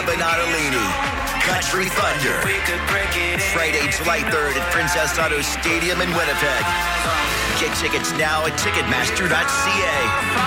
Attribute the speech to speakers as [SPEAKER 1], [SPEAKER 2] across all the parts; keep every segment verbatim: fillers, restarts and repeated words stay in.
[SPEAKER 1] Bonatolini. Country Thunder. Friday, July third at Princess Auto Stadium in Winnipeg. Get tickets now at Ticketmaster dot c a.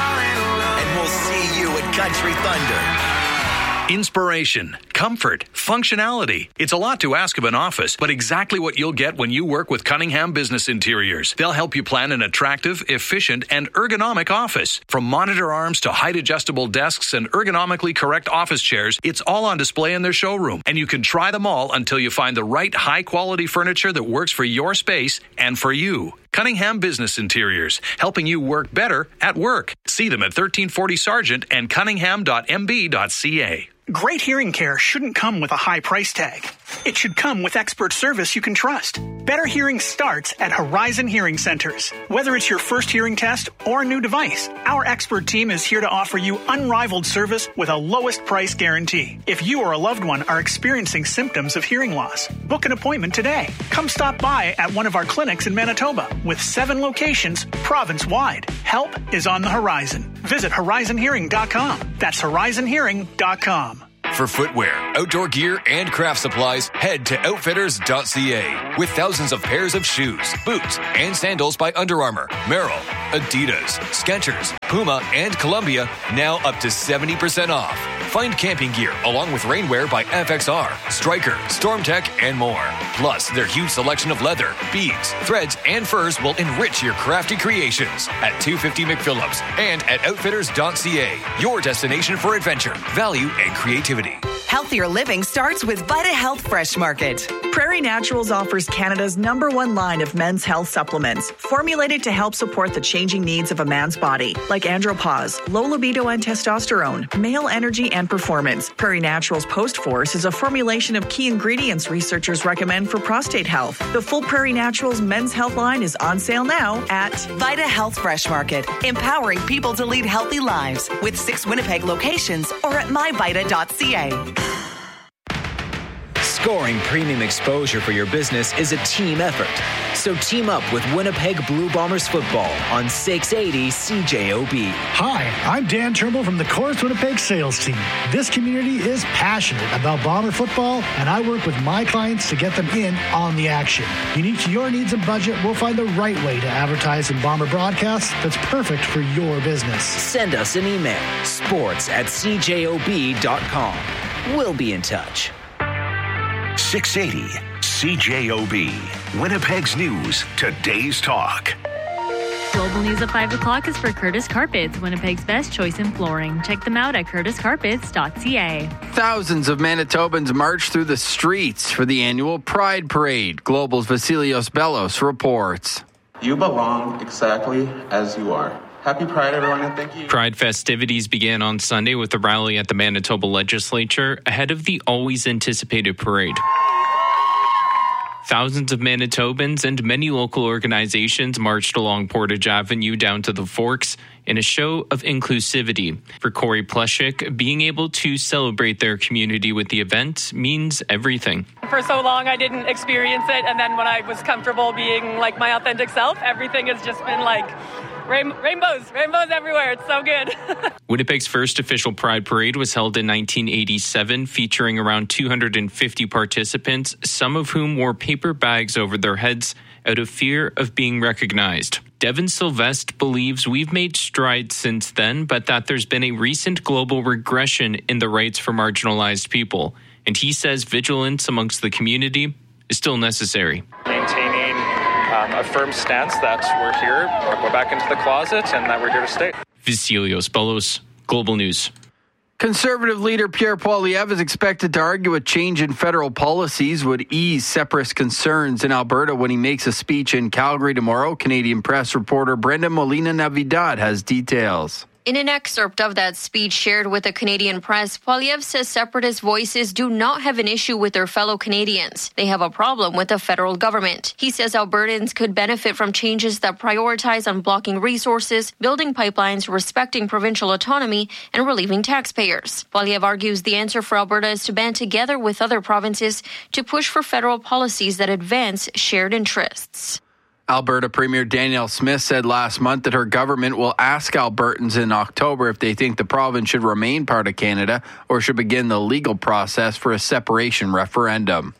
[SPEAKER 1] And we'll see you at Country Thunder.
[SPEAKER 2] Inspiration, comfort, functionality. It's a lot to ask of an office, but exactly what you'll get when you work with Cunningham Business Interiors. They'll help you plan an attractive, efficient, and ergonomic office. From monitor arms to height-adjustable desks and ergonomically correct office chairs, it's all on display in their showroom. And you can try them all until you find the right high-quality furniture that works for your space and for you. Cunningham Business Interiors, helping you work better at work. See them at thirteen forty Sargent and cunningham dot m b dot c a.
[SPEAKER 3] Great hearing care shouldn't come with a high price tag. It should come with expert service you can trust. Better hearing starts at Horizon Hearing Centers. Whether it's your first hearing test or a new device, our expert team is here to offer you unrivaled service with a lowest price guarantee. If you or a loved one are experiencing symptoms of hearing loss, book an appointment today. Come stop by at one of our clinics in Manitoba with seven locations province-wide. Help is on the horizon. Visit horizon hearing dot com. That's horizon hearing dot com.
[SPEAKER 4] For footwear, outdoor gear, and craft supplies, head to outfitters dot c a. With thousands of pairs of shoes, boots, and sandals by Under Armour, Merrell, Adidas, Skechers, Puma, and Columbia, now up to seventy percent off. Find camping gear along with rainwear by F X R, Stryker, StormTech, and more. Plus, their huge selection of leather, beads, threads, and furs will enrich your crafty creations at two fifty McPhillips and at outfitters dot c a. Your destination for adventure, value, and creativity.
[SPEAKER 5] Healthier living starts with Vita Health Fresh Market. Prairie Naturals offers Canada's number one line of men's health supplements, formulated to help support the changing needs of a man's body, like andropause, low libido and testosterone, male energy and performance. Prairie Naturals Post Force is a formulation of key ingredients researchers recommend for prostate health. The full Prairie Naturals men's health line is on sale now at Vita Health Fresh Market, empowering people to lead healthy lives with six Winnipeg locations or at my vita dot c a.
[SPEAKER 6] Scoring premium exposure for your business is a team effort. So team up with Winnipeg Blue Bombers football on six eighty C J O B.
[SPEAKER 7] Hi, I'm Dan Turnbull from the Chorus Winnipeg sales team. This community is passionate about Bomber football, and I work with my clients to get them in on the action. Unique to your needs and budget, we'll find the right way to advertise in Bomber broadcasts that's perfect for your business.
[SPEAKER 6] Send us an email, sports at c j o b dot com. We'll be in touch.
[SPEAKER 8] six eighty C J O B. Winnipeg's News, today's talk.
[SPEAKER 9] Global News at five o'clock is for Curtis Carpets, Winnipeg's best choice in flooring. Check them out at curtis carpets dot c a.
[SPEAKER 10] Thousands of Manitobans marched through the streets for the annual Pride Parade. Global's Vasilios Bellos reports.
[SPEAKER 11] You belong exactly as you are. Happy Pride, everyone, and thank you.
[SPEAKER 12] Pride festivities began on Sunday with a rally at the Manitoba Legislature ahead of the always anticipated parade. Thousands of Manitobans and many local organizations marched along Portage Avenue down to the Forks in a show of inclusivity. For Corey Plushik, being able to celebrate their community with the event means everything.
[SPEAKER 13] For so long, I didn't experience it, and then when I was comfortable being like my authentic self, everything has just been like Rain- rainbows, rainbows everywhere. It's so good.
[SPEAKER 12] Winnipeg's first official Pride Parade was held in nineteen eighty-seven, featuring around two hundred fifty participants, some of whom wore paper bags over their heads out of fear of being recognized. Devin Sylvestre believes we've made strides since then, but that there's been a recent global regression in the rights for marginalized people. And he says vigilance amongst the community is still necessary.
[SPEAKER 14] Maintaining Um, a firm stance that we're here, we're back into the closet, and that we're here to stay.
[SPEAKER 12] Vasilios Bellos, Global News.
[SPEAKER 10] Conservative leader Pierre Poilievre is expected to argue a change in federal policies would ease separatist concerns in Alberta when he makes a speech in Calgary tomorrow. Canadian Press reporter Brenda Molina-Navidad has details.
[SPEAKER 15] In an excerpt of that speech shared with the Canadian Press, Poilievre says separatist voices do not have an issue with their fellow Canadians. They have a problem with the federal government. He says Albertans could benefit from changes that prioritize unblocking resources, building pipelines, respecting provincial autonomy, and relieving taxpayers. Poilievre argues the answer for Alberta is to band together with other provinces to push for federal policies that advance shared interests.
[SPEAKER 10] Alberta Premier Danielle Smith said last month that her government will ask Albertans in October if they think the province should remain part of Canada or should begin the legal process for a separation referendum.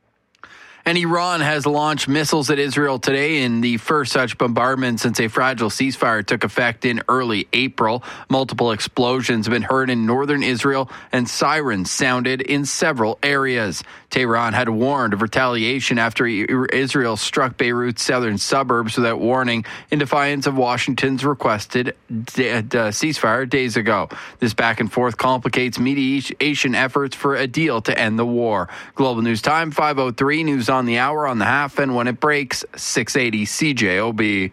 [SPEAKER 10] And Iran has launched missiles at Israel today in the first such bombardment since a fragile ceasefire took effect in early April. Multiple explosions have been heard in northern Israel and sirens sounded in several areas. Tehran had warned of retaliation after Israel struck Beirut's southern suburbs without warning in defiance of Washington's requested ceasefire days ago. This back and forth complicates mediation efforts for a deal to end the war. Global News Time, five oh three, news on the hour, on the half, and when it breaks, six eighty C J O B.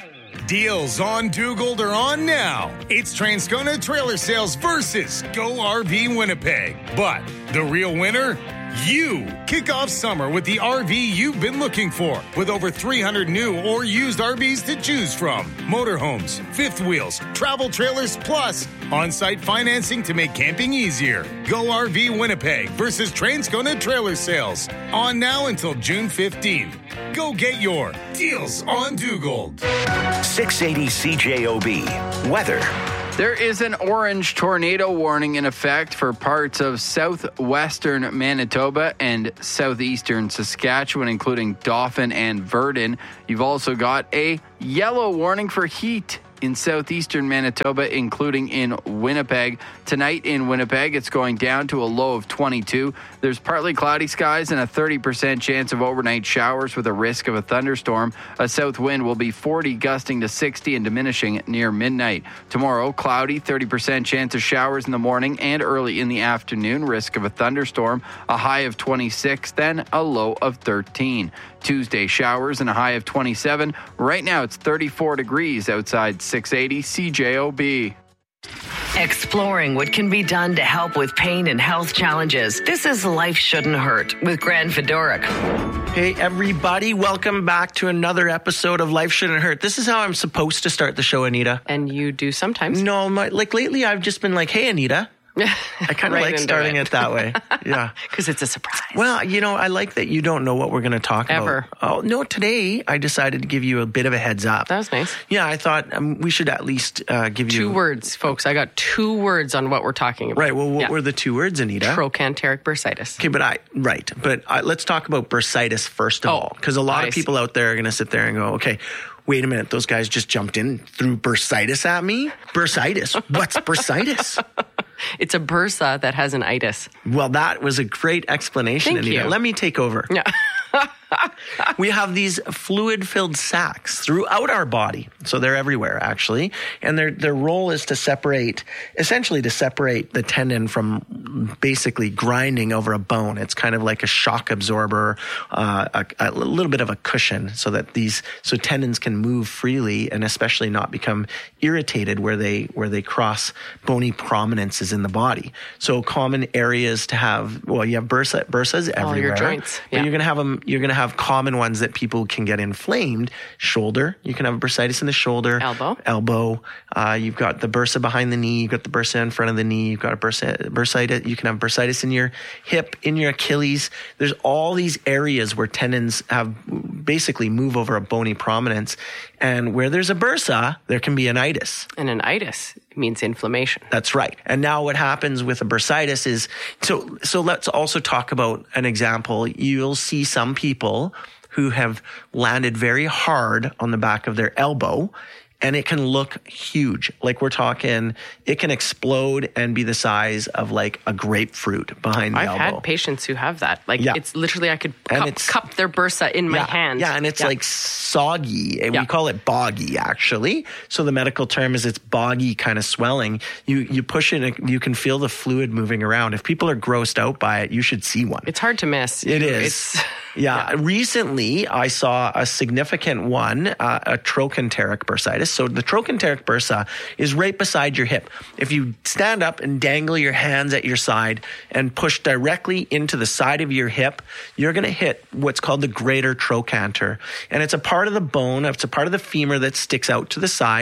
[SPEAKER 16] Deals on Dugald are on now. It's Transcona Trailer Sales versus Go R V Winnipeg. But the real winner? You. Kick off summer with the R V you've been looking for, with over three hundred new or used R Vs to choose from. Motorhomes, fifth wheels, travel trailers, plus on-site financing to make camping easier. Go R V Winnipeg versus Transcona Trailer Sales. On now until June fifteenth. Go get your deals on Dugald.
[SPEAKER 8] six eighty C J O B. Weather.
[SPEAKER 10] There is an orange tornado warning in effect for parts of southwestern Manitoba and southeastern Saskatchewan, including Dauphin and Verdon. You've also got a yellow warning for heat in southeastern Manitoba, including in Winnipeg. Tonight in Winnipeg, it's going down to a low of twenty-two. There's partly cloudy skies and a thirty percent chance of overnight showers with a risk of a thunderstorm. A south wind will be forty, gusting to sixty and diminishing near midnight. Tomorrow, cloudy, thirty percent chance of showers in the morning and early in the afternoon, risk of a thunderstorm, a high of twenty-six, then a low of thirteen. Tuesday, showers and a high of twenty-seven. Right now, it's thirty-four degrees outside six eighty C J O B.
[SPEAKER 17] Exploring what can be done to help with pain and health challenges. This is Life Shouldn't Hurt with Gran Fedoruk.
[SPEAKER 18] Hey, everybody. Welcome back to another episode of Life Shouldn't Hurt. This is how I'm supposed to start the show, Anita.
[SPEAKER 19] And you do sometimes?
[SPEAKER 18] No, my, like lately I've just been like, hey, Anita. I kind of right like starting it. it that way. Yeah.
[SPEAKER 19] Because it's a surprise.
[SPEAKER 18] Well, you know, I like that you don't know what we're going to talk
[SPEAKER 19] Ever.
[SPEAKER 18] about. Oh, no, today I decided to give you a bit of a heads up.
[SPEAKER 19] That was nice.
[SPEAKER 18] Yeah, I thought um, we should at least uh, give you...
[SPEAKER 19] Two words, folks. I got two words on what we're talking about.
[SPEAKER 18] Right. Well, what
[SPEAKER 19] yeah.
[SPEAKER 18] were the two words, Anita?
[SPEAKER 19] Trochanteric bursitis.
[SPEAKER 18] Okay, but I... Right. But uh, let's talk about bursitis first of
[SPEAKER 19] oh,
[SPEAKER 18] all. Because a lot
[SPEAKER 19] I
[SPEAKER 18] of people
[SPEAKER 19] see.
[SPEAKER 18] out there are going to sit there and go, okay, wait a minute, those guys just jumped in, threw bursitis at me? Bursitis? What's bursitis?
[SPEAKER 19] It's a bursa that has an itis.
[SPEAKER 18] Well, that was a great explanation,
[SPEAKER 19] Thank
[SPEAKER 18] Anita.
[SPEAKER 19] you.
[SPEAKER 18] Let me take over.
[SPEAKER 19] Yeah.
[SPEAKER 18] We have these fluid-filled sacs throughout our body. So they're everywhere, actually. And their their role is to separate, essentially to separate the tendon from basically grinding over a bone. It's kind of like a shock absorber, uh, a, a little bit of a cushion so that these, so tendons can move freely and especially not become irritated where they, where they cross bony prominences in the body. So common areas to have, well, you have bursa, bursas everywhere.
[SPEAKER 19] All your joints.
[SPEAKER 18] But
[SPEAKER 19] Yeah.
[SPEAKER 18] you're going to have them, you're going to have common ones that people can get inflamed. Shoulder, you can have a bursitis in the shoulder.
[SPEAKER 19] Elbow.
[SPEAKER 18] Elbow. Uh, you've got the bursa behind the knee. You've got the bursa in front of the knee. You've got a bursa, bursitis. You can have bursitis in your hip, in your Achilles. There's all these areas where tendons have basically move over a bony prominence. And where there's a bursa, there can be an itis.
[SPEAKER 19] And an itis means inflammation.
[SPEAKER 18] That's right. And now what happens with a bursitis is, so so let's also talk about an example. You'll see some people who have landed very hard on the back of their elbow, and it can look huge. Like we're talking, it can explode and be the size of like a grapefruit behind the
[SPEAKER 19] I've
[SPEAKER 18] elbow.
[SPEAKER 19] I've had patients who have that. Like
[SPEAKER 18] Yeah.
[SPEAKER 19] it's literally, I could
[SPEAKER 18] And
[SPEAKER 19] cup,
[SPEAKER 18] it's-
[SPEAKER 19] cup their bursa in my
[SPEAKER 18] yeah,
[SPEAKER 19] hand.
[SPEAKER 18] Yeah, and it's
[SPEAKER 19] Yeah.
[SPEAKER 18] like soggy. And
[SPEAKER 19] Yeah.
[SPEAKER 18] we call it boggy, actually. So the medical term is it's boggy kind of swelling. You you push it, you can feel the fluid moving around. If people are grossed out by it, you should see one.
[SPEAKER 19] It's hard to miss.
[SPEAKER 18] It is.
[SPEAKER 19] It's,
[SPEAKER 18] yeah. Recently, I saw a significant one, uh, a trochanteric bursitis. So the trochanteric bursa is right beside your hip. If you stand up and dangle your hands at your side and push directly into the side of your hip, you're going to hit what's called the greater trochanter. And it's a part of the bone, it's a part of the femur that sticks out to the side.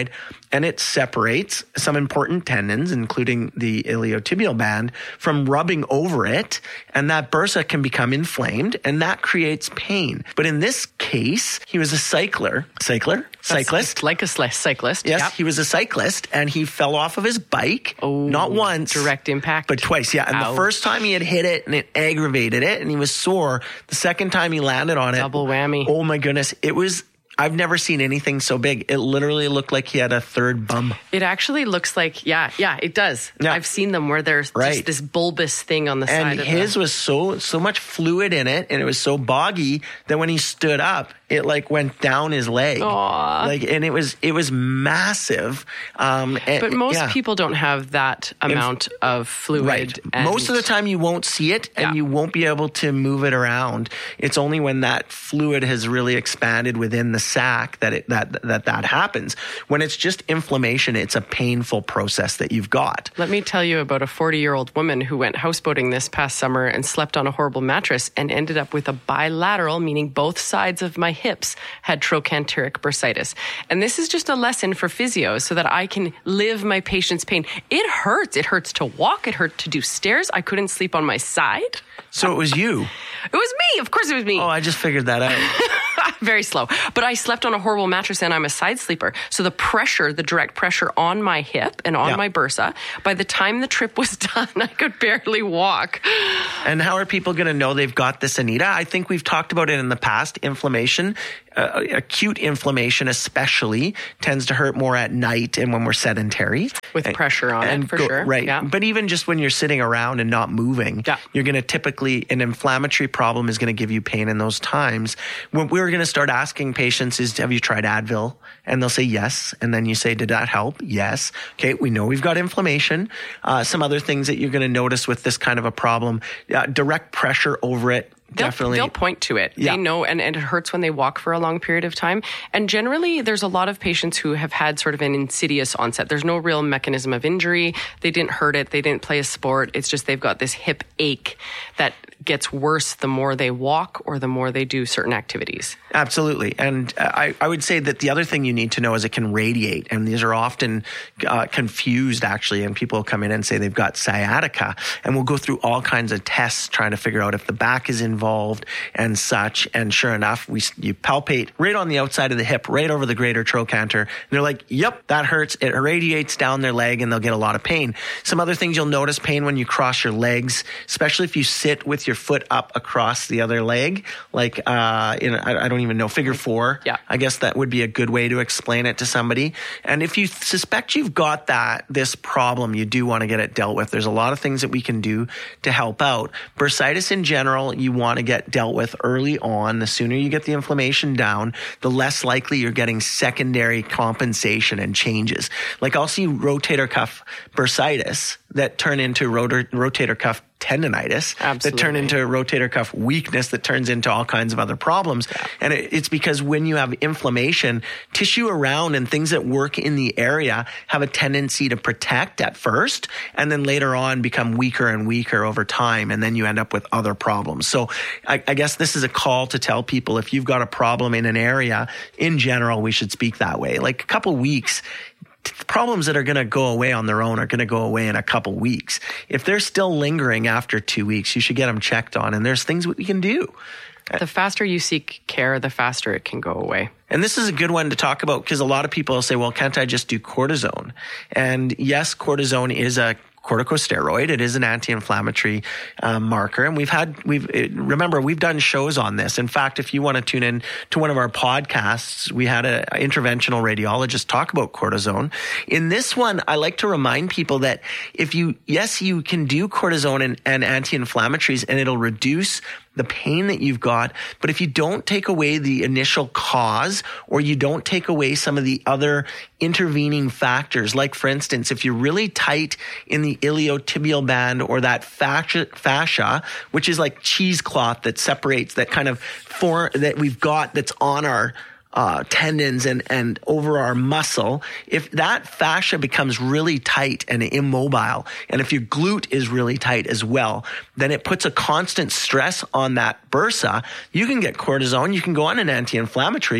[SPEAKER 18] and it separates some important tendons, including the iliotibial band, from rubbing over it, and that bursa can become inflamed, and that creates pain. But in this case, he was a cycler, cycler, cyclist.
[SPEAKER 19] That's like a cyclist.
[SPEAKER 18] Yes,
[SPEAKER 19] yep.
[SPEAKER 18] He was a cyclist, and he fell off of his bike,
[SPEAKER 19] oh,
[SPEAKER 18] not once.
[SPEAKER 19] Direct impact.
[SPEAKER 18] But twice, yeah. And
[SPEAKER 19] Ouch.
[SPEAKER 18] The first time he had hit it, and it aggravated it, and he was sore. The second time he landed on it.
[SPEAKER 19] Double whammy.
[SPEAKER 18] Oh, my goodness. It was... I've never seen anything so big. It literally looked like he had a third bum.
[SPEAKER 19] It actually looks like, yeah, yeah, it does. Yeah. I've seen them where there's right. just this bulbous thing on the
[SPEAKER 18] and
[SPEAKER 19] side of
[SPEAKER 18] his
[SPEAKER 19] the...
[SPEAKER 18] was so so much fluid in it, and it was so boggy that when he stood up, it like went down his leg.
[SPEAKER 19] Aww.
[SPEAKER 18] Like, and it was it was massive. Um, and,
[SPEAKER 19] but most
[SPEAKER 18] yeah.
[SPEAKER 19] people don't have that amount if, of fluid.
[SPEAKER 18] Right.
[SPEAKER 19] And
[SPEAKER 18] most of the time, you won't see it, and yeah. you won't be able to move it around. It's only when that fluid has really expanded within the sac that it that that that happens. When it's just inflammation, it's a painful process that you've got.
[SPEAKER 19] Let me tell you about a forty-year-old woman who went houseboating this past summer and slept on a horrible mattress and ended up with a bilateral, meaning both sides of my hips had trochanteric bursitis. And this is just a lesson for physios so that I can live my patient's pain. It hurts. It hurts to walk. It hurt to do stairs. I couldn't sleep on my side.
[SPEAKER 18] So it was you.
[SPEAKER 19] It was me. Of course it was me.
[SPEAKER 18] Oh, I just figured that out.
[SPEAKER 19] Very slow. But I slept on a horrible mattress and I'm a side sleeper. So the pressure, the direct pressure on my hip and on yeah. my bursa, by the time the trip was done, I could barely walk.
[SPEAKER 18] And how are people going to know they've got this, Anita? I think we've talked about it in the past. Inflammation, uh, acute inflammation especially, tends to hurt more at night and when we're sedentary.
[SPEAKER 19] With
[SPEAKER 18] and,
[SPEAKER 19] pressure on
[SPEAKER 18] and
[SPEAKER 19] it, for
[SPEAKER 18] go,
[SPEAKER 19] sure.
[SPEAKER 18] Right.
[SPEAKER 19] Yeah.
[SPEAKER 18] But even just when you're sitting around and not moving, yeah. you're going to typically, an inflammatory problem is going to give you pain in those times. What we're going to start asking patients is, have you tried Advil? And they'll say yes. And then you say, did that help? Yes. Okay, we know we've got inflammation. Uh, some other things that you're going to notice with this kind of a problem, uh, direct pressure over it.
[SPEAKER 19] They'll,
[SPEAKER 18] Definitely.
[SPEAKER 19] They'll point to it. Yeah. They know, and, and it hurts when they walk for a long period of time. And generally, there's a lot of patients who have had sort of an insidious onset. There's no real mechanism of injury. They didn't hurt it. They didn't play a sport. It's just they've got this hip ache that gets worse the more they walk or the more they do certain activities.
[SPEAKER 18] Absolutely. And I, I would say that the other thing you need to know is it can radiate. And these are often uh, confused, actually. And people come in and say they've got sciatica. And we'll go through all kinds of tests trying to figure out if the back is involved and such. And sure enough, we you palpate right on the outside of the hip, right over the greater trochanter. And they're like, yep, that hurts. It radiates down their leg and they'll get a lot of pain. Some other things you'll notice pain when you cross your legs, especially if you sit with your foot up across the other leg, like uh, in I, I don't even know, figure four.
[SPEAKER 19] Yeah.
[SPEAKER 18] I guess that would be a good way to explain it to somebody. And if you suspect you've got that, this problem, you do want to get it dealt with. There's a lot of things that we can do to help out. Bursitis in general, you want to get dealt with early on. The sooner you get the inflammation down, the less likely you're getting secondary compensation and changes. Like I'll see rotator cuff bursitis that turn into rotor, rotator cuff tendonitis
[SPEAKER 19] Absolutely.
[SPEAKER 18] that turn into rotator cuff weakness that turns into all kinds of other problems. Yeah. And it, it's because when you have inflammation, tissue around and things that work in the area have a tendency to protect at first and then later on become weaker and weaker over time. And then you end up with other problems. So I, I guess this is a call to tell people if you've got a problem in an area, in general, we should speak that way. Like a couple weeks, problems that are going to go away on their own are going to go away in a couple weeks. If they're still lingering after two weeks, you should get them checked on. And there's things we can do.
[SPEAKER 19] The faster you seek care, the faster it can go away.
[SPEAKER 18] And this is a good one to talk about because a lot of people will say, well, can't I just do cortisone? And yes, cortisone is a corticosteroid. It is an anti-inflammatory uh, marker. And we've had, we've, it, remember, we've done shows on this. In fact, if you want to tune in to one of our podcasts, we had an interventional radiologist talk about cortisone. In this one, I like to remind people that if you, yes, you can do cortisone and, and anti-inflammatories and it'll reduce the pain that you've got. But if you don't take away the initial cause or you don't take away some of the other intervening factors, like for instance, if you're really tight in the iliotibial band or that fascia, fascia, which is like cheesecloth that separates that kind of for that we've got that's on our Uh, tendons and, and over our muscle, if that fascia becomes really tight and immobile, and if your glute is really tight as well, then it puts a constant stress on that bursa. You can get cortisone, you can go on an anti-inflammatory,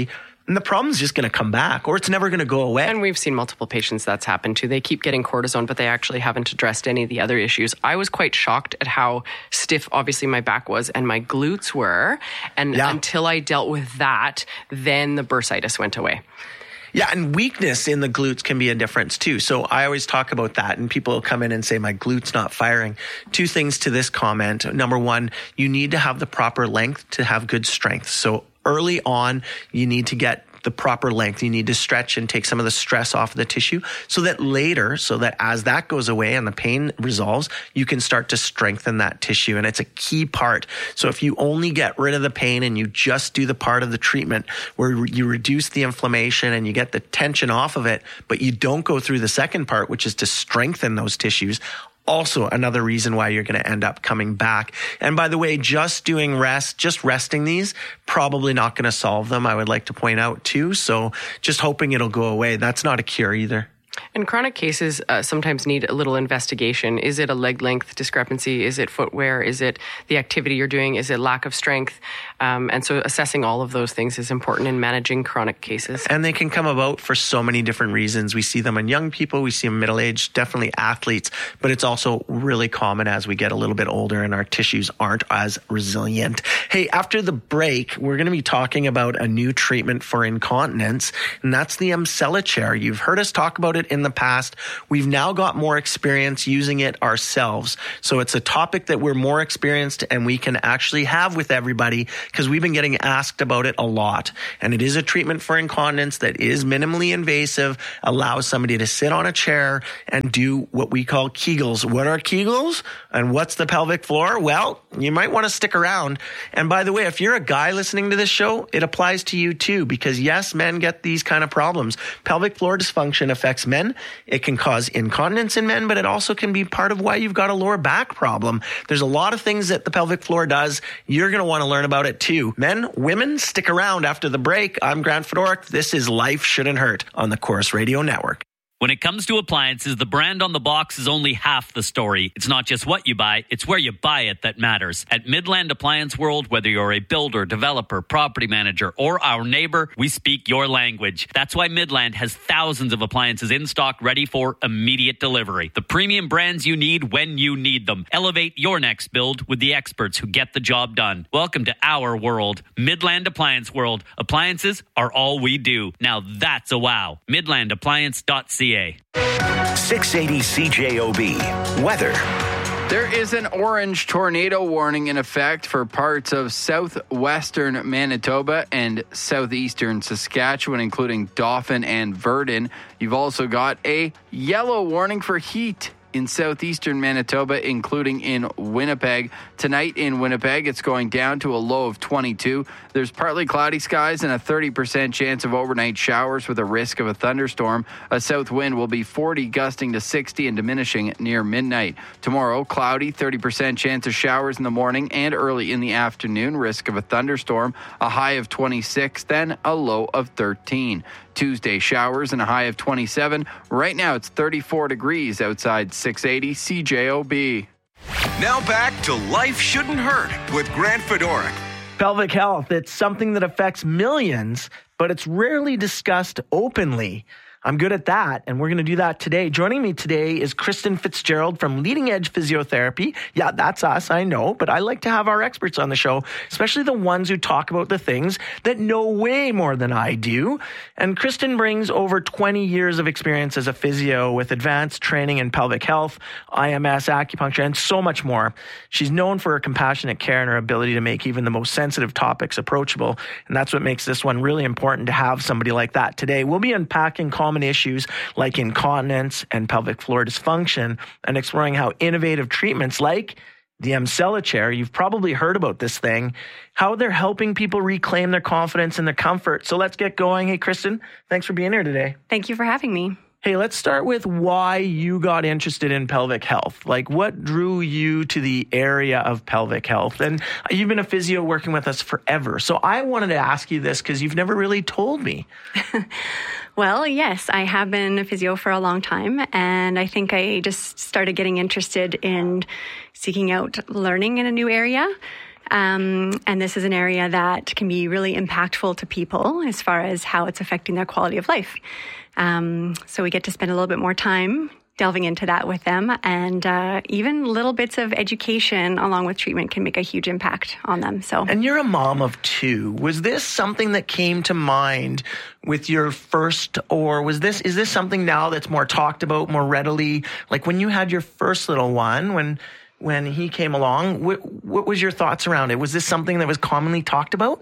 [SPEAKER 18] And the problem's just going to come back, or it's never going to go away.
[SPEAKER 19] And we've seen multiple patients that's happened to. They keep getting cortisone, but they actually haven't addressed any of the other issues. I was quite shocked at how stiff, obviously, my back was and my glutes were. And yeah. until I dealt with that, then the bursitis went away.
[SPEAKER 18] Yeah, and weakness in the glutes can be a difference too. So I always talk about that, and people come in and say, my glute's not firing. Two things to this comment. Number one, you need to have the proper length to have good strength. So early on, you need to get the proper length. You need to stretch and take some of the stress off of the tissue so that later, so that as that goes away and the pain resolves, you can start to strengthen that tissue. And it's a key part. So if you only get rid of the pain and you just do the part of the treatment where you reduce the inflammation and you get the tension off of it, but you don't go through the second part, which is to strengthen those tissues, also another reason why you're going to end up coming back. And by the way, just doing rest, just resting these, probably not going to solve them, I would like to point out too. So just hoping it'll go away. That's not a cure either.
[SPEAKER 19] And chronic cases uh, sometimes need a little investigation. Is it a leg length discrepancy? Is it footwear? Is it the activity you're doing? Is it lack of strength? Um, and so assessing all of those things is important in managing chronic cases.
[SPEAKER 18] And they can come about for so many different reasons. We see them in young people. We see them middle-aged, definitely athletes. But it's also really common as we get a little bit older and our tissues aren't as resilient. Hey, after the break, we're going to be talking about a new treatment for incontinence, and that's the Emsella-Chair. You've heard us talk about it in the past. We've now got more experience using it ourselves. So it's a topic that we're more experienced and we can actually have with everybody because we've been getting asked about it a lot. And it is a treatment for incontinence that is minimally invasive, allows somebody to sit on a chair and do what we call Kegels. What are Kegels? And what's the pelvic floor? Well, you might want to stick around. And by the way, if you're a guy listening to this show, it applies to you too, because yes, men get these kind of problems. Pelvic floor dysfunction affects men. It can cause incontinence in men, but it also can be part of why you've got a lower back problem. There's a lot of things that the pelvic floor does. You're going to want to learn about it too. Men, women, stick around after the break. I'm Grant Fedoruk. This is Life Shouldn't Hurt on the Corus Radio Network.
[SPEAKER 20] When it comes to appliances, the brand on the box is only half the story. It's not just what you buy, it's where you buy it that matters. At Midland Appliance World, whether you're a builder, developer, property manager, or our neighbor, we speak your language. That's why Midland has thousands of appliances in stock ready for immediate delivery. The premium brands you need when you need them. Elevate your next build with the experts who get the job done. Welcome to our world, Midland Appliance World. Appliances are all we do. Now that's a wow. midland appliance dot c a.
[SPEAKER 8] six eighty C J O B. Weather.
[SPEAKER 10] There is an orange tornado warning in effect for parts of southwestern Manitoba and southeastern Saskatchewan, including Dauphin and Verdon. You've also got a yellow warning for heat in southeastern Manitoba, including in Winnipeg. Tonight in Winnipeg, it's going down to a low of twenty-two. There's partly cloudy skies and a thirty percent chance of overnight showers with a risk of a thunderstorm. A south wind will be forty, gusting to sixty and diminishing near midnight. Tomorrow, cloudy, thirty percent chance of showers in the morning and early in the afternoon, risk of a thunderstorm, a high of twenty-six, then a low of thirteen. Tuesday, showers and a high of twenty-seven. Right now, it's thirty-four degrees outside six eighty C J O B.
[SPEAKER 8] Now back to Life Shouldn't Hurt with Grant Fedoruk.
[SPEAKER 18] Pelvic health, it's something that affects millions, but it's rarely discussed openly. I'm good at that, and we're going to do that today. Joining me today is Kristen Fitzgerald from Leading Edge Physiotherapy. Yeah, that's us, I know, but I like to have our experts on the show, especially the ones who talk about the things that know way more than I do. And Kristen brings over twenty years of experience as a physio with advanced training in pelvic health, I M S, acupuncture, and so much more. She's known for her compassionate care and her ability to make even the most sensitive topics approachable, and that's what makes this one really important to have somebody like that today. We'll be unpacking common issues like incontinence and pelvic floor dysfunction and exploring how innovative treatments like the Emsella-Chair, you've probably heard about this thing, how they're helping people reclaim their confidence and their comfort. So let's get going. Hey, Kristen, thanks for being here today.
[SPEAKER 21] Thank you for having me.
[SPEAKER 18] Hey, let's start with why you got interested in pelvic health. Like, what drew you to the area of pelvic health? And you've been a physio working with us forever. So I wanted to ask you this because you've never really told me.
[SPEAKER 21] Well, yes, I have been a physio for a long time, and I think I just started getting interested in seeking out learning in a new area. Um, and this is an area that can be really impactful to people as far as how it's affecting their quality of life. Um, so we get to spend a little bit more time delving into that with them, and uh, even little bits of education along with treatment can make a huge impact on them. So,
[SPEAKER 18] and you're a mom of two. Was this something that came to mind with your first, or was this is this something now that's more talked about more readily? Like when you had your first little one, when when he came along, what, what was your thoughts around it? Was this something that was commonly talked about?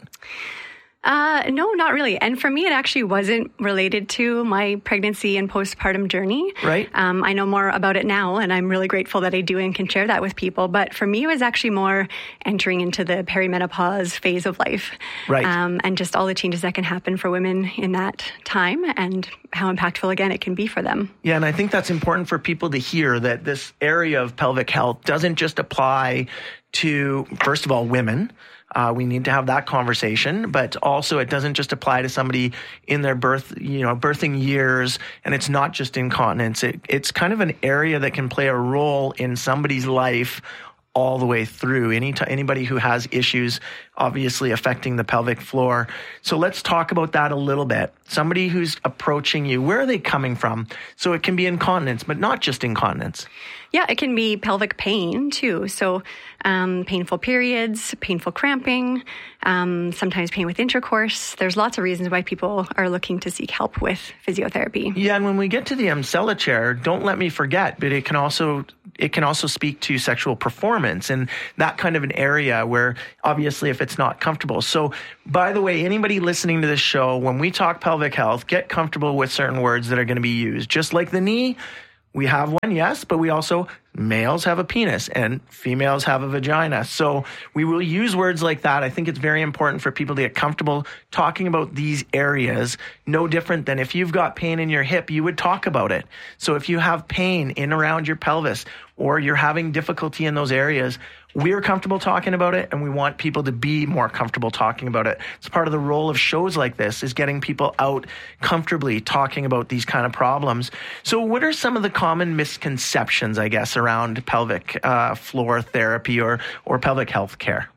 [SPEAKER 21] Uh, no, not really. And for me, it actually wasn't related to my pregnancy and postpartum journey.
[SPEAKER 18] Right.
[SPEAKER 21] Um, I know more about it now, and I'm really grateful that I do and can share that with people. But for me, it was actually more entering into the perimenopause phase of life.
[SPEAKER 18] Right.
[SPEAKER 21] Um, and just all the changes that can happen for women in that time and how impactful, again, it can be for them.
[SPEAKER 18] Yeah, and I think that's important for people to hear, that this area of pelvic health doesn't just apply to, first of all, women. Uh, we need to have that conversation, but also it doesn't just apply to somebody in their birth, you know, birthing years, and it's not just incontinence. It, it's kind of an area that can play a role in somebody's life all the way through. Any t- anybody who has issues, obviously affecting the pelvic floor. So let's talk about that a little bit. Somebody who's approaching you, where are they coming from? So it can be incontinence, but not just incontinence.
[SPEAKER 21] Yeah, it can be pelvic pain too. So um, painful periods, painful cramping, um, sometimes pain with intercourse. There's lots of reasons why people are looking to seek help with physiotherapy.
[SPEAKER 18] Yeah, and when we get to the Emsella chair, don't let me forget, but it can also it can also speak to sexual performance and that kind of an area where obviously if it's not comfortable. So by the way, anybody listening to this show, when we talk pelvic health, get comfortable with certain words that are going to be used. Just like the knee, we have one, yes, but we also, males have a penis and females have a vagina. So we will use words like that. I think it's very important for people to get comfortable talking about these areas. No different than if you've got pain in your hip, you would talk about it. So if you have pain in around your pelvis or you're having difficulty in those areas, we're comfortable talking about it, and we want people to be more comfortable talking about it. It's part of the role of shows like this, is getting people out comfortably talking about these kind of problems. So what are some of the common misconceptions, I guess, around pelvic uh, floor therapy or, or pelvic health care?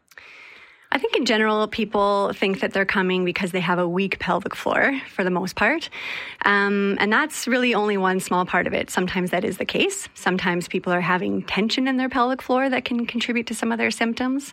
[SPEAKER 21] I think in general, people think that they're coming because they have a weak pelvic floor for the most part. Um, and that's really only one small part of it. Sometimes that is the case. Sometimes people are having tension in their pelvic floor that can contribute to some of their symptoms.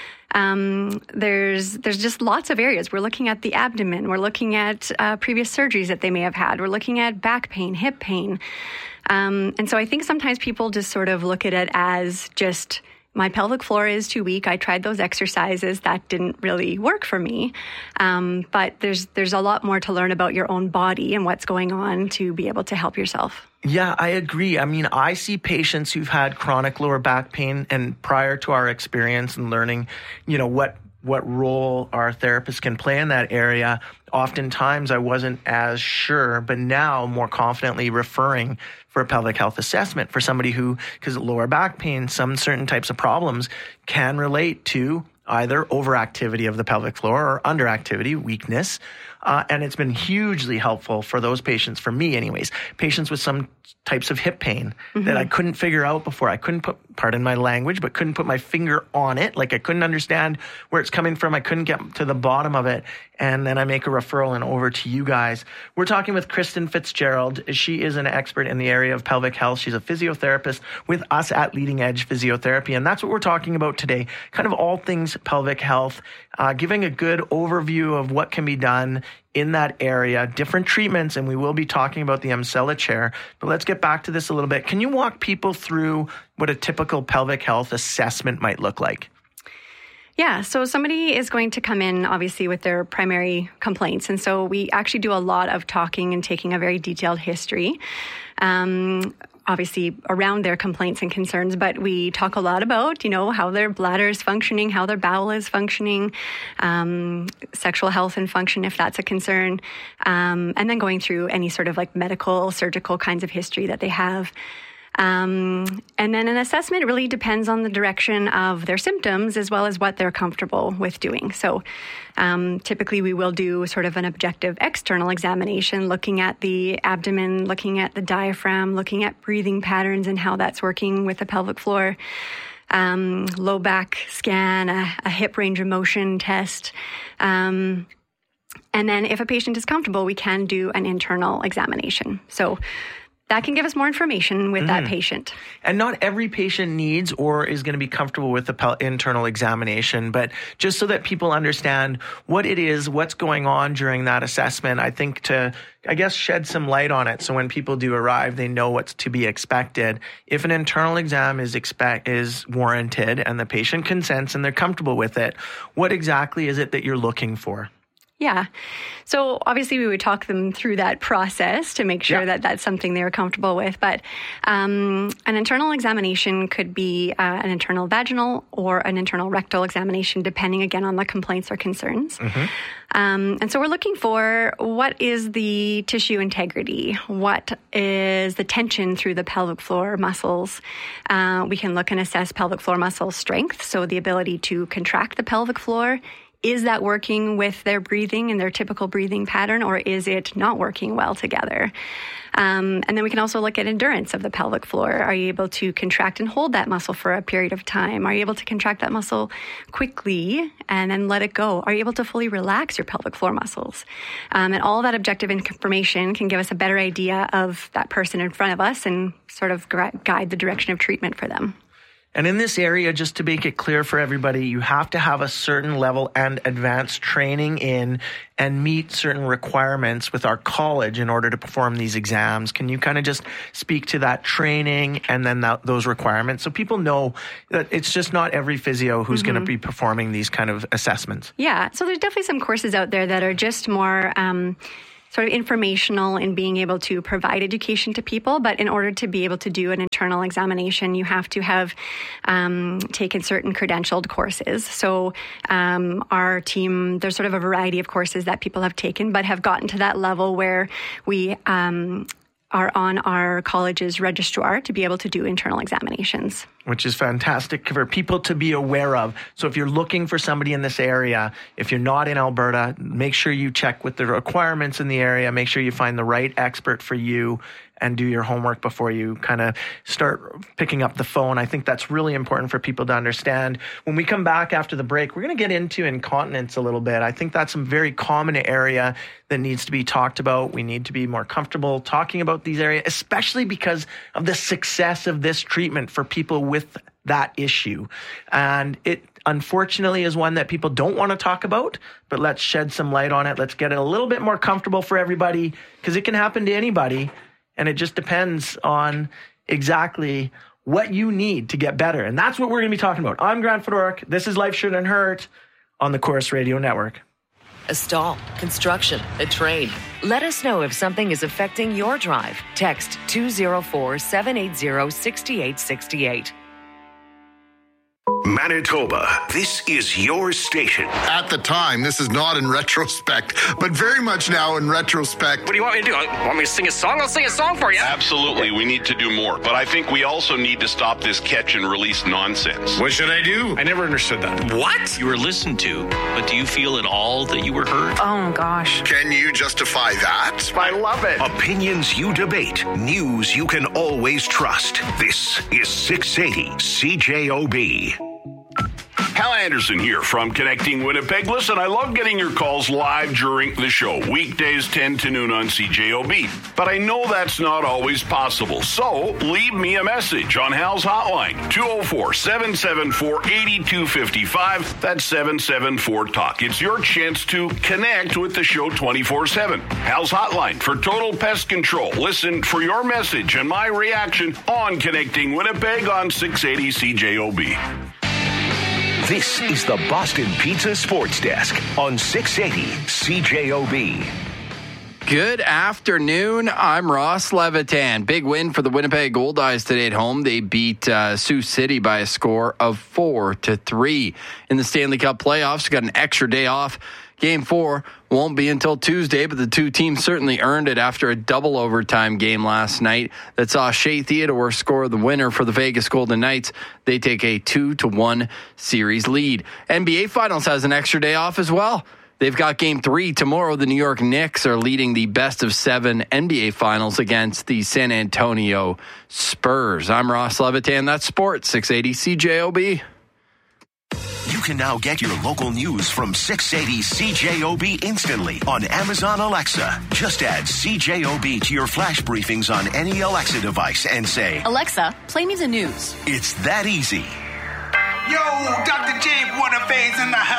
[SPEAKER 21] Um, there's there's just lots of areas. We're looking at the abdomen. We're looking at uh, previous surgeries that they may have had. We're looking at back pain, hip pain. Um, and so I think sometimes people just sort of look at it as just, my pelvic floor is too weak. I tried those exercises. That didn't really work for me. Um, but there's there's a lot more to learn about your own body and what's going on to be able to help yourself.
[SPEAKER 18] Yeah, I agree. I mean, I see patients who've had chronic lower back pain, and prior to our experience and learning, you know, what what role our therapists can play in that area, oftentimes I wasn't as sure, but now more confidently referring for a pelvic health assessment for somebody who, because lower back pain, some certain types of problems can relate to either overactivity of the pelvic floor or underactivity, weakness. Uh, and it's been hugely helpful for those patients, for me anyways, patients with some types of hip pain mm-hmm. that I couldn't figure out before. I couldn't put, pardon my language, but couldn't put my finger on it. Like I couldn't understand where it's coming from. I couldn't get to the bottom of it. And then I make a referral and over to you guys. We're talking with Kristen Fitzgerald. She is an expert in the area of pelvic health. She's a physiotherapist with us at Leading Edge Physiotherapy. And that's what we're talking about today. Kind of all things pelvic health, uh, giving a good overview of what can be done in that area, different treatments, and we will be talking about the Emsella chair. But let's get back to this a little bit. Can you walk people through what a typical pelvic health assessment might look like?
[SPEAKER 21] Yeah, so somebody is going to come in, obviously, with their primary complaints. And so we actually do a lot of talking and taking a very detailed history. Um, obviously around their complaints and concerns, but we talk a lot about, you know, how their bladder is functioning, how their bowel is functioning, um, sexual health and function, if that's a concern, um, and then going through any sort of like medical, surgical kinds of history that they have. Um, and then an assessment really depends on the direction of their symptoms as well as what they're comfortable with doing. So um, typically we will do sort of an objective external examination, looking at the abdomen, looking at the diaphragm, looking at breathing patterns and how that's working with the pelvic floor. um, low back scan, a, a hip range of motion test. Um, and then if a patient is comfortable, we can do an internal examination. So that can give us more information with mm. that patient.
[SPEAKER 18] And not every patient needs or is going to be comfortable with the pel- internal examination, but just so that people understand what it is, what's going on during that assessment, I think to, I guess, shed some light on it. So when people do arrive, they know what's to be expected. If an internal exam is expect is warranted and the patient consents and they're comfortable with it, what exactly is it that you're looking for?
[SPEAKER 21] Yeah. So obviously we would talk them through that process to make sure yeah. that that's something they're comfortable with. But um, an internal examination could be uh, an internal vaginal or an internal rectal examination, depending again on the complaints or concerns. Mm-hmm. Um, and so we're looking for what is the tissue integrity? What is the tension through the pelvic floor muscles? Uh, we can look and assess pelvic floor muscle strength, so the ability to contract the pelvic floor. Is that working with their breathing and their typical breathing pattern, or is it not working well together? Um, and then we can also look at endurance of the pelvic floor. Are you able to contract and hold that muscle for a period of time? Are you able to contract that muscle quickly and then let it go? Are you able to fully relax your pelvic floor muscles? Um, and all that objective information can give us a better idea of that person in front of us and sort of guide the direction of treatment for them.
[SPEAKER 18] And in this area, just to make it clear for everybody, you have to have a certain level and advanced training in and meet certain requirements with our college in order to perform these exams. Can you kind of just speak to that training and then that, those requirements so people know that it's just not every physio who's mm-hmm. going to be performing these kind of assessments?
[SPEAKER 21] Yeah, so there's definitely some courses out there that are just more Um, sort of informational in being able to provide education to people. But in order to be able to do an internal examination, you have to have um, taken certain credentialed courses. So um, our team, there's sort of a variety of courses that people have taken, but have gotten to that level where we um, are on our college's registrar to be able to do internal examinations.
[SPEAKER 18] Which is fantastic for people to be aware of. So if you're looking for somebody in this area, if you're not in Alberta, make sure you check with the requirements in the area. Make sure you find the right expert for you and do your homework before you kind of start picking up the phone. I think that's really important for people to understand. When we come back after the break, we're going to get into incontinence a little bit. I think that's a very common area that needs to be talked about. We need to be more comfortable talking about these areas, especially because of the success of this treatment for people with that issue. And it unfortunately is one that people don't want to talk about, but let's shed some light on it. Let's get it a little bit more comfortable for everybody, because it can happen to anybody. And it just depends on exactly what you need to get better. And that's what we're going to be talking about. I'm Grant Fedoruk. This is Life Shouldn't Hurt on the Chorus Radio Network.
[SPEAKER 17] A stall, construction, a train. Let us know if something is affecting your drive. Text two oh four, seven eight zero, six eight six eight.
[SPEAKER 8] Manitoba, this is your station.
[SPEAKER 1] At the time, this is not in retrospect, but very much now in retrospect.
[SPEAKER 22] What do you want me to do? Want me to sing a song? I'll sing a song for you.
[SPEAKER 23] Absolutely, we need to do more. But I think we also need to stop this catch and release nonsense.
[SPEAKER 1] What should I do?
[SPEAKER 22] I never understood that.
[SPEAKER 23] What?
[SPEAKER 22] You were listened to, but do you feel at all that you were heard?
[SPEAKER 21] Oh, gosh.
[SPEAKER 1] Can you justify that?
[SPEAKER 22] I love it.
[SPEAKER 8] Opinions you debate. News you can always trust. This is six eighty C J O B.
[SPEAKER 23] Hal Anderson here from Connecting Winnipeg. Listen, I love getting your calls live during the show, weekdays ten to noon on C J O B. But I know that's not always possible. So leave me a message on Hal's hotline, two oh four, seven seven four, eight two five five. That's seven seven four talk. It's your chance to connect with the show twenty-four seven. Hal's hotline for total pest control. Listen for your message and my reaction on Connecting Winnipeg on six eighty C J O B.
[SPEAKER 8] This is the Boston Pizza Sports Desk on six eighty C J O B.
[SPEAKER 10] Good afternoon. I'm Ross Levitan. Big win for the Winnipeg Goldeyes today at home. They beat uh, Sioux City by a score of four to three in the Stanley Cup playoffs. Got an extra day off. Game four won't be until Tuesday, but the two teams certainly earned it after a double overtime game last night that saw Shea Theodore score the winner for the Vegas Golden Knights. They take a two to one series lead. N B A Finals has an extra day off as well. They've got game three tomorrow. The New York Knicks are leading the best of seven N B A finals against the San Antonio Spurs. I'm Ross Levitan. That's sports, six eighty C J O B.
[SPEAKER 8] You can now get your local news from six eighty C J O B instantly on Amazon Alexa. Just add C J O B to your flash briefings on any Alexa device and say,
[SPEAKER 2] Alexa, play me the news.
[SPEAKER 8] It's that easy.
[SPEAKER 3] Yo, Doctor J, Winnipeg's in the house.